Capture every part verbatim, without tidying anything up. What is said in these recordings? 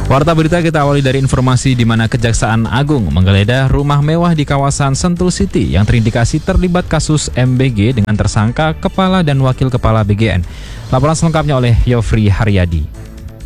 Warta berita kita awali dari informasi di mana Kejaksaan Agung menggeledah rumah mewah di kawasan Sentul City yang terindikasi terlibat kasus M B G dengan tersangka kepala dan wakil kepala B G N. Laporan selengkapnya oleh Yofri Haryadi.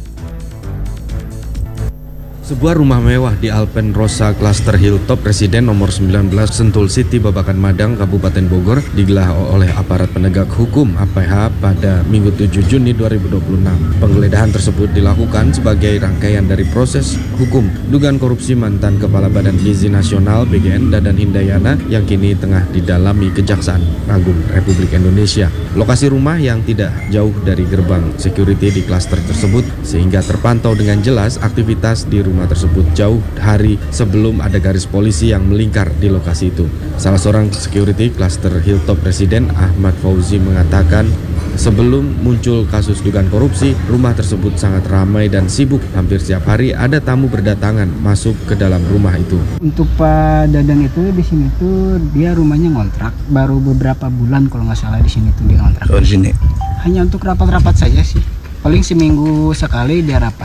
Sebuah rumah mewah di Alpen Rosa Cluster Hilltop Residen nomor sembilan belas Sentul City, Babakan Madang, Kabupaten Bogor digelar oleh aparat penegak hukum A P H pada Minggu tujuh Juni dua ribu dua puluh enam. Penggeledahan tersebut dilakukan sebagai rangkaian dari proses hukum dugaan korupsi mantan Kepala Badan Gizi Nasional B G N Dadan Hindayana yang kini tengah didalami Kejaksaan Agung Republik Indonesia. Lokasi rumah yang tidak jauh dari gerbang security di klaster tersebut sehingga terpantau dengan jelas aktivitas di rumah tersebut jauh hari sebelum ada garis polisi yang melingkar di lokasi itu. Salah seorang security klaster Hilltop Residen Ahmad Fauzi mengatakan sebelum muncul kasus dugaan korupsi, rumah tersebut sangat ramai dan sibuk. Hampir setiap hari ada tamu berdatangan masuk ke dalam rumah itu. Untuk Pak Dadan itu di sini tuh dia rumahnya ngontrak, baru beberapa bulan kalau nggak salah di sini tuh dia ngontrak. Oh, di sini. Hanya untuk rapat-rapat saja sih. Paling seminggu sekali dia rapat.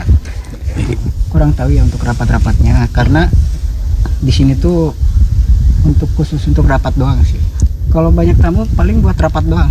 Kurang tahu ya untuk rapat-rapatnya karena di sini tuh untuk khusus untuk rapat doang sih. Kalau banyak tamu paling buat rapat doang.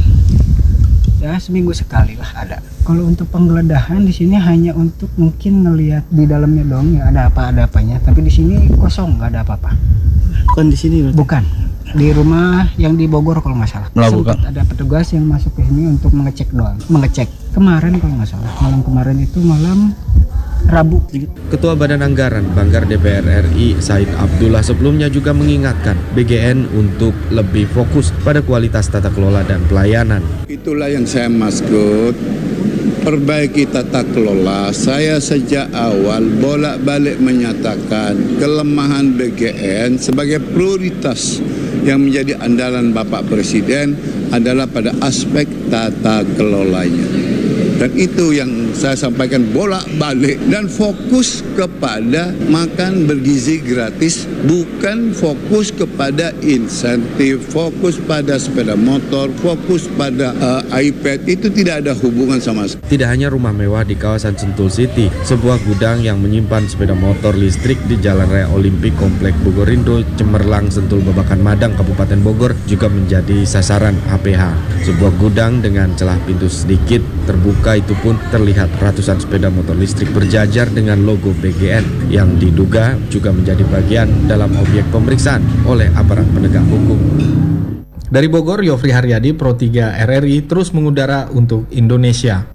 Ya seminggu sekali lah ada. Kalau untuk penggeledahan di sini hanya untuk mungkin ngelihat di dalamnya doang ya ada apa ada apanya. Tapi di sini kosong nggak ada apa-apa. Bukan di sini berarti? Bukan. Di rumah yang di Bogor kalau nggak salah. Melakukan. Sempat ada petugas yang masuk ke sini untuk mengecek doang. Mengecek kemarin kalau nggak salah. Malam kemarin itu malam Rabu. Ketua Badan Anggaran Banggar D P R R I Said Abdullah sebelumnya juga mengingatkan B G N untuk lebih fokus pada kualitas tata kelola dan pelayanan. Itulah yang saya maksud, perbaiki tata kelola. Saya sejak awal bolak-balik menyatakan kelemahan B G N sebagai prioritas yang menjadi andalan Bapak Presiden adalah pada aspek tata kelolanya. Dan itu yang saya sampaikan bolak-balik dan fokus kepada makan bergizi gratis, bukan fokus kepada insentif, fokus pada sepeda motor, fokus pada uh, iPad. Itu tidak ada hubungan sama sekali. Tidak hanya rumah mewah di kawasan Sentul City, sebuah gudang yang menyimpan sepeda motor listrik di Jalan Raya Olimpik Komplek Bogorindo, Cemerlang, Sentul, Babakan Madang, Kabupaten Bogor juga menjadi sasaran A P H. Sebuah gudang dengan celah pintu sedikit terbuka itu pun terlihat ratusan sepeda motor listrik berjajar dengan logo B G N yang diduga juga menjadi bagian dalam objek pemeriksaan oleh aparat penegak hukum. Dari Bogor, Yofri Haryadi, Pro tiga R R I terus mengudara untuk Indonesia.